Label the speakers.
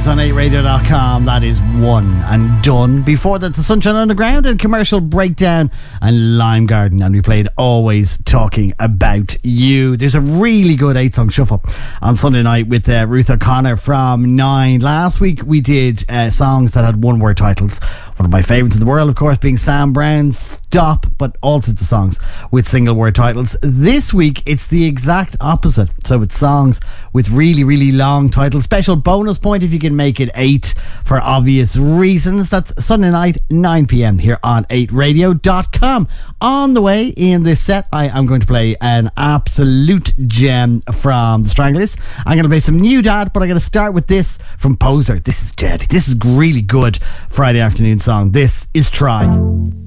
Speaker 1: Days on 8radio.com. That is one and done. Before that, the Sunshine Underground and Commercial Breakdown and Lime Garden. And we played Always Talking About You. There's a really good 8-song shuffle on Sunday night with Ruth O'Connor from 9. Last week we did songs that had one-word titles. One of my favourites in the world, of course, being Sam Brown's Stop, but also the songs with single-word titles. This week, it's the exact opposite. So it's songs with really, really long titles. Special bonus point if you can make it 8 for obvious reasons. That's Sunday night, 9 p.m. here on 8radio.com. On the way in this set, I am going to play an absolute gem from the Stranglers. I'm going to play some New Dad, but I'm going to start with this from Poser. This is deadly. This is really good Friday afternoon song. This is Try.